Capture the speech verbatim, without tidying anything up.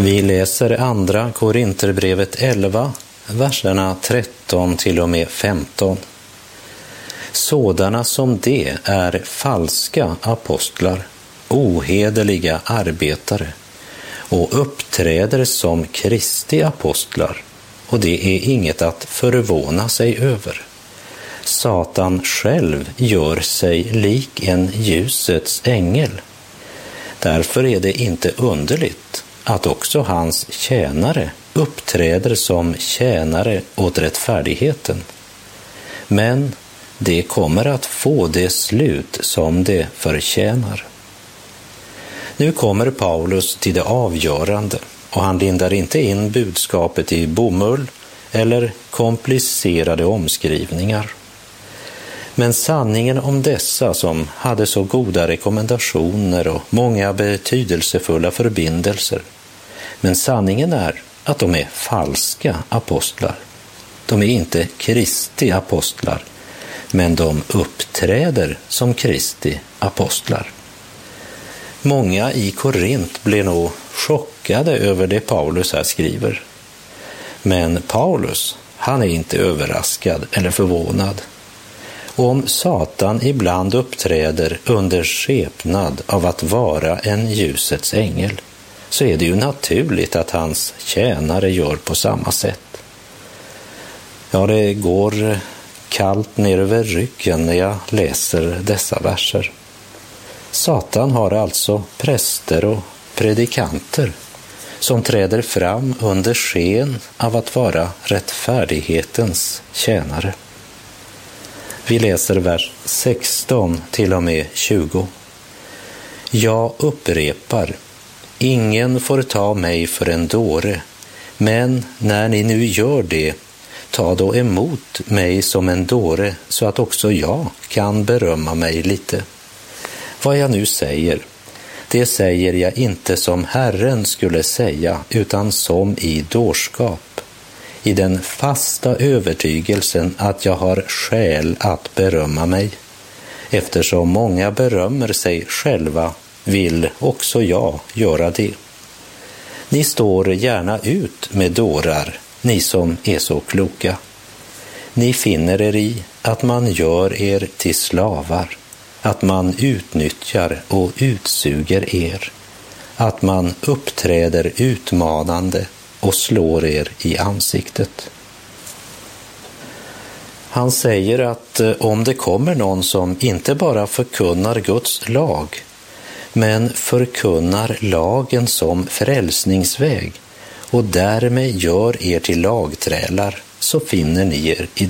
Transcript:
Vi läser andra Korinterbrevet elva, verserna tretton till och med femton. Sådana som det är falska apostlar, ohederliga arbetare och uppträder som Kristi apostlar, och det är inget att förvåna sig över. Satan själv gör sig lik en ljusets ängel. Därför är det inte underligt att också hans tjänare uppträder som tjänare åt rättfärdigheten. Men det kommer att få det slut som det förtjänar. Nu kommer Paulus till det avgörande, och han lindar inte in budskapet i bomull eller komplicerade omskrivningar. Men sanningen om dessa som hade så goda rekommendationer och många betydelsefulla förbindelser, men sanningen är att de är falska apostlar. De är inte Kristi apostlar, men de uppträder som Kristi apostlar. Många i Korint blir nog chockade över det Paulus här skriver. Men Paulus, han är inte överraskad eller förvånad. Om Satan ibland uppträder under skepnad av att vara en ljusets ängel, så är det ju naturligt att hans tjänare gör på samma sätt. Ja, det går kallt ner över ryggen när jag läser dessa verser. Satan har alltså präster och predikanter som träder fram under sken av att vara rättfärdighetens tjänare. Vi läser vers sexton till och med tjugo. Jag upprepar, ingen får ta mig för en dåre, men när ni nu gör det, ta då emot mig som en dåre så att också jag kan berömma mig lite. Vad jag nu säger, det säger jag inte som Herren skulle säga, utan som i dårskap, i den fasta övertygelsen att jag har skäl att berömma mig. Eftersom många berömmer sig själva vill också jag göra det. Ni står gärna ut med dårar, ni som är så kloka. Ni finner er i att man gör er till slavar, att man utnyttjar och utsuger er, att man uppträder utmanande och slår er i ansiktet. Han säger att om det kommer någon som inte bara förkunnar Guds lag, men förkunnar lagen som frälsningsväg och därmed gör er till lagträlar, så finner ni er i